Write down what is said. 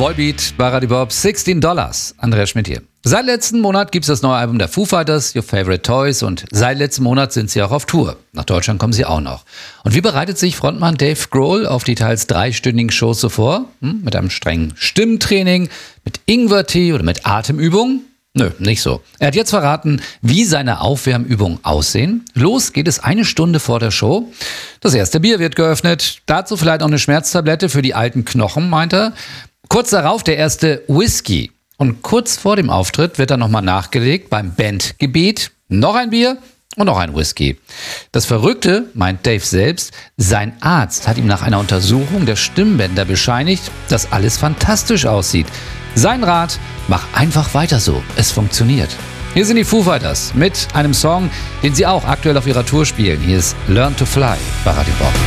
Volbeat bei Radio Bob, $16. Andreas Schmidt hier. Seit letzten Monat gibt es das neue Album der Foo Fighters, Your Favorite Toys, und seit letzten Monat sind sie auch auf Tour. Nach Deutschland kommen sie auch noch. Und wie bereitet sich Frontmann Dave Grohl auf die teils 3-stündigen Shows so vor? Mit einem strengen Stimmtraining, mit Ingwertee oder mit Atemübungen? Nö, nicht so. Er hat jetzt verraten, wie seine Aufwärmübungen aussehen. Los geht es 1 Stunde vor der Show. Das erste Bier wird geöffnet. Dazu vielleicht noch eine Schmerztablette für die alten Knochen, meint er. Kurz darauf der erste Whisky. Und kurz vor dem Auftritt wird dann nochmal nachgelegt beim Bandgebet. Noch ein Bier und noch ein Whisky. Das Verrückte, meint Dave selbst, sein Arzt hat ihm nach einer Untersuchung der Stimmbänder bescheinigt, dass alles fantastisch aussieht. Sein Rat: mach einfach weiter so, es funktioniert. Hier sind die Foo Fighters mit einem Song, den sie auch aktuell auf ihrer Tour spielen. Hier ist Learn to Fly bei Radio Bob.